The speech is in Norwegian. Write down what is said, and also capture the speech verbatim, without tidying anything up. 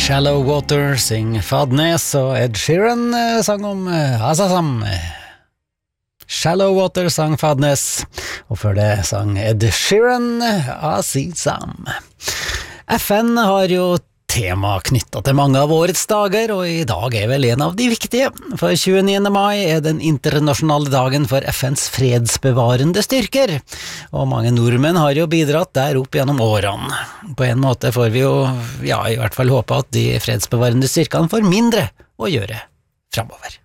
Shallow Water syng Fadnes, og Ed Sheeran eh, sang om eh, Azazam. Shallow Water sang Fadnes, og før det sang Ed Sheeran Azizam. F N har jo tema knyttet til mange av årets dager, og i dag er vel en av de viktige. For tjueniende mai er den internasjonale dagen for F N's fredsbevarende styrker, og mange nordmenn har jo bidratt der opp gjennom årene. På en måte får vi jo, ja, i hvert fall håpe at de fredsbevarende styrkene får mindre å gjøre fremover.